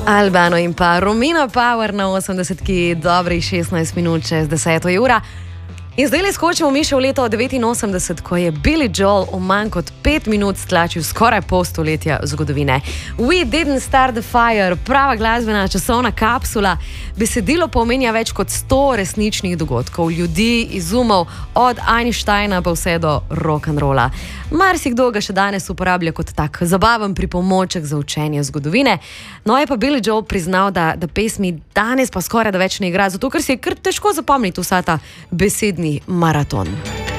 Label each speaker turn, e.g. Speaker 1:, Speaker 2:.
Speaker 1: Albano in pa Romina Power na 80, dobrih 16 minut čez 10. ura. In zdaj le skočimo mi še v leto 89, ko je Billy Joel v manj kot 5 minut stlačil skoraj pol stoletja zgodovine. We didn't start the fire, prava glasbena časovna kapsula. Besedilo pomenja več kot 100 resničnih dogodkov, ljudi, izumov, od Einsteina pa vse do rock'n'rolla. Marsikdo ga še danes uporablja kot tak zabaven pripomoček za učenje zgodovine. No, je pa Billy Joel priznal, da pesmi danes pa skoraj da več ne igra, zato ker si je kar težko zapomniti vsa ta besedni maraton.